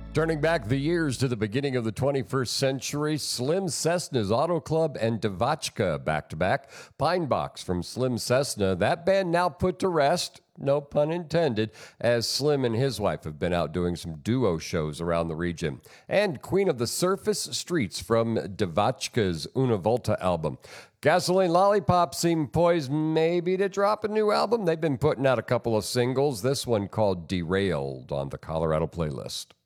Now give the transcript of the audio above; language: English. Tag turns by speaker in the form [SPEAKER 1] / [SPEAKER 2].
[SPEAKER 1] Turning back the years to the beginning of the 21st century, Slim Cessna's Auto Club and Devotchka back-to-back. Pine Box from Slim Cessna, that band now put to rest, no pun intended, as Slim and his wife have been out doing some duo shows around the region. And Queen of the Surface Streets from Devotchka's Una Volta album. Gasoline Lollipop seem poised maybe to drop a new album. They've been putting out a couple of singles, this one called Derailed on the Colorado playlist.